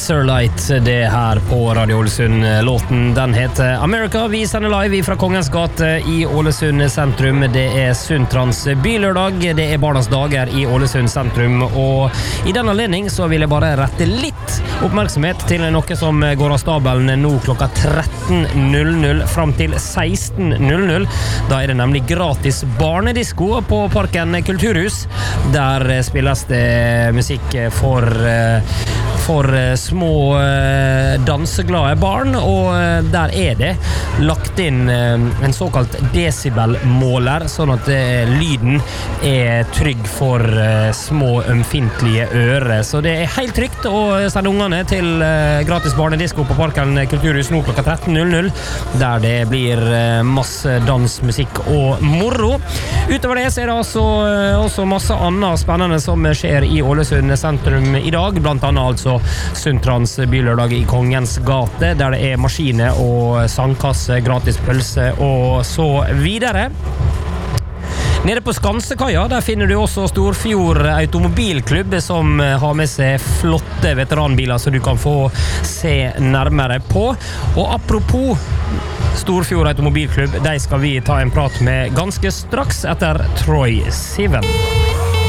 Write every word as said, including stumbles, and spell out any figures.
Sirlight, det her på Radio Ålesund. Låten, den heter America. Vi sender live fra Kongens gate i Ålesund sentrum. Det er Sundtrans bylørdag. Det er barnas dager i Ålesund sentrum. Og i den anledning så vil jeg bare rette litt oppmerksomhet til noe som går av stabelen nå klokka tretten null null fram til seksten null null. Da er det nemlig gratis barnedisko på Parken Kulturhus. Der spilles det musikk for for små danseglade barn, og der er det lagt inn en såkalt decibelmåler, sånn at lyden er trygg for små ømfintlige ører. Så det er helt trygt å sende ungene til gratis barnedisko på Parken Kulturhus nå klokka tretten null null, der det blir masse dans, musikk og moro. Utover det så er det altså også masse annet spennende som skjer i Ålesund sentrum i dag, blant annet altså Sundtrans bylørdag i Kongens gate, der det er maskiner og sandkasse, gratis pølse og så videre. Nede på Skansekaia, der finner du også Storfjord Automobilklubb, som har med seg flotte veteranbiler som du kan få se nærmere på. Og apropos Storfjord Automobilklubb, de skal vi ta en prat med ganske straks etter Troye Sivan.